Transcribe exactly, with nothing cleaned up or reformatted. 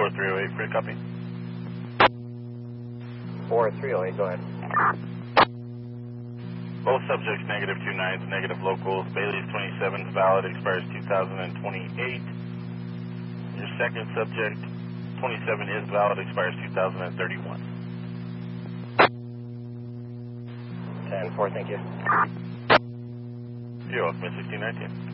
four three oh eight, free copy. four three oh eight, go ahead. Both subjects, negative two nines, negative locals. Bailey's twenty-seven is valid, expires two thousand twenty-eight. Your second subject, twenty-seven is valid, expires two thousand thirty-one. ten four, thank you. You're welcome, sixteen nineteen.